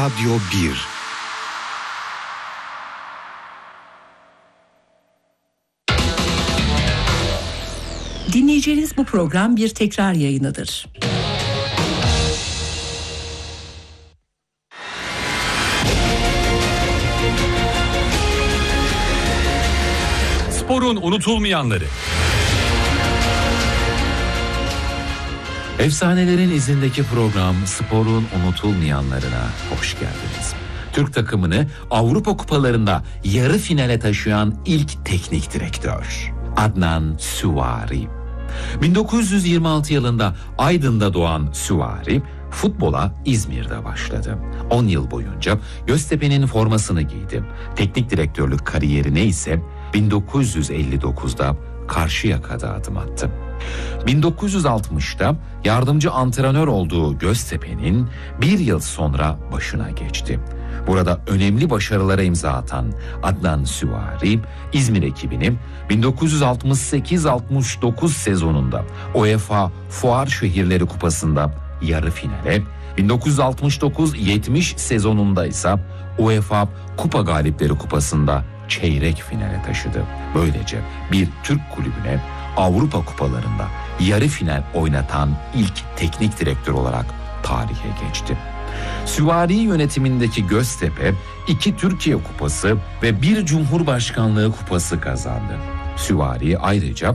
Radyo 1. Dinleyeceğiniz bu program bir tekrar yayınıdır. Sporun unutulmayanları. Efsanelerin izindeki program Sporun unutulmayanlarına hoş geldiniz. Türk takımını Avrupa kupalarında yarı finale taşıyan ilk teknik direktör Adnan Süvari. 1926 yılında Aydın'da doğan Süvari futbola İzmir'de başladı. 10 yıl boyunca Göztepe'nin formasını giydi. Teknik direktörlük kariyerine ise 1959'da Karşıyaka'da adım attı. 1960'da yardımcı antrenör olduğu Göztepe'nin bir yıl sonra başına geçti. Burada önemli başarılara imza atan Adnan Süvari, İzmir ekibini 1968-69 sezonunda UEFA Fuar Şehirleri Kupası'nda yarı finale, 1969-70 sezonunda ise UEFA Kupa Galipleri Kupası'nda çeyrek finale taşıdı. Böylece bir Türk kulübüne Avrupa kupalarında yarı final oynatan ilk teknik direktör olarak tarihe geçti. Süvari yönetimindeki Göztepe 2 Türkiye Kupası ve 1 Cumhurbaşkanlığı Kupası kazandı. Süvari ayrıca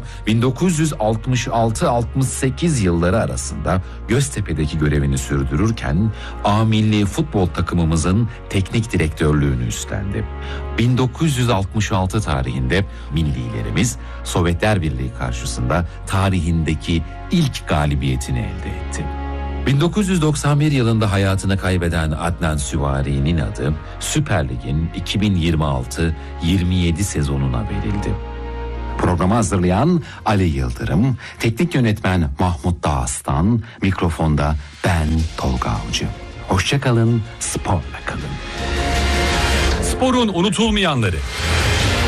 1966-68 yılları arasında Göztepe'deki görevini sürdürürken A milli futbol takımımızın teknik direktörlüğünü üstlendi. 1966 tarihinde millilerimiz Sovyetler Birliği karşısında tarihindeki ilk galibiyetini elde etti. 1991 yılında hayatını kaybeden Adnan Süvari'nin adı Süper Lig'in 2026-27 sezonuna verildi. Programı hazırlayan Ali Yıldırım, teknik yönetmen Mahmut Dağıstan, mikrofonda ben Tolga Avcı. Hoşça kalın, sporla kalın. Sporun unutulmayanları.